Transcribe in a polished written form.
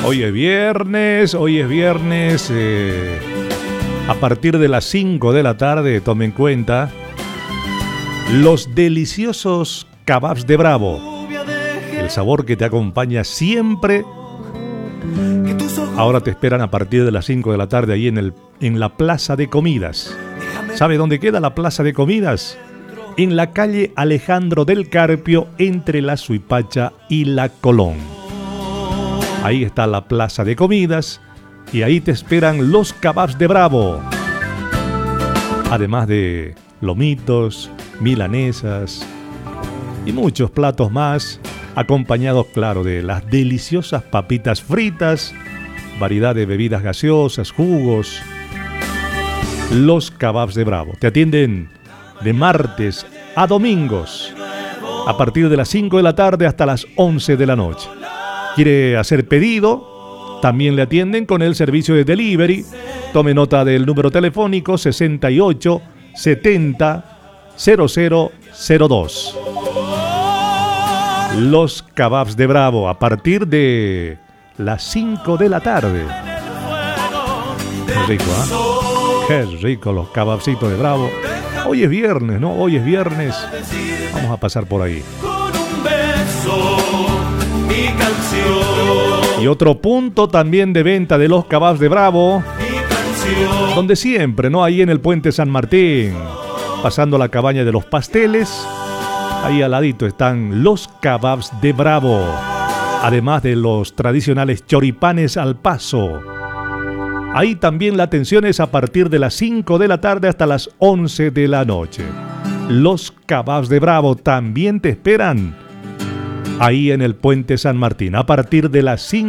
Hoy es viernes. A partir de las 5 de la tarde, tome en cuenta los deliciosos kebabs de Bravo. El sabor que te acompaña siempre. Ahora te esperan a partir de las 5 de la tarde ahí en la Plaza de Comidas. ¿Sabe dónde queda la Plaza de Comidas? En la calle Alejandro del Carpio, entre la Suipacha y la Colón. Ahí está la Plaza de Comidas y ahí te esperan los kebabs de Bravo. Además de lomitos, milanesas y muchos platos más, acompañados, claro, de las deliciosas papitas fritas, variedad de bebidas gaseosas, jugos. Los kebabs de Bravo te atienden de martes a domingos, a partir de las 5 de la tarde hasta las 11 de la noche. ¿Quiere hacer pedido? También le atienden con el servicio de delivery. Tome nota del número telefónico 68 70 0002. Los kebabs de Bravo a partir de las 5 de la tarde. Qué rico, ¿eh? Qué rico los kebabcitos de Bravo. Hoy es viernes, ¿no? Hoy es viernes. Vamos a pasar por ahí. Y otro punto también de venta de los kebabs de Bravo, donde siempre, ¿no? Ahí en el Puente San Martín, pasando la cabaña de los pasteles, ahí al ladito están los kebabs de Bravo, además de los tradicionales choripanes al paso. Ahí también la atención es a partir de las 5 de la tarde hasta las 11 de la noche. Los kebabs de Bravo también te esperan ahí en el Puente San Martín, a partir de las 5